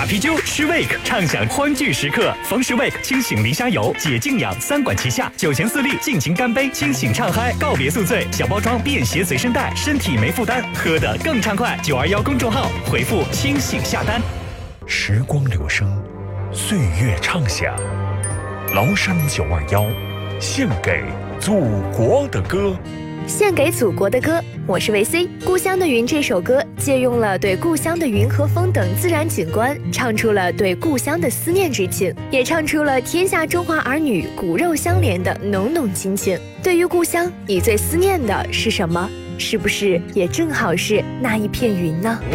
打啤酒，吃 Wake， 畅享欢聚时刻。逢时 Wake 清醒离沙游，解静养3管齐下，酒前4粒，尽情干杯，清醒畅嗨，告别宿醉。小包装便携随身带，身体没负担，喝得更畅快。921公众号回复清醒下单。 时光流声，岁月畅享。崂山921，献给祖国的歌。 献给祖国的歌，我是维 C。故乡的云这首歌借用了对故乡的云和风等自然景观，唱出了对故乡的思念之情，也唱出了天下中华儿女骨肉相连的浓浓亲情。对于故乡，你最思念的是什么？是不是也正好是那一片云呢？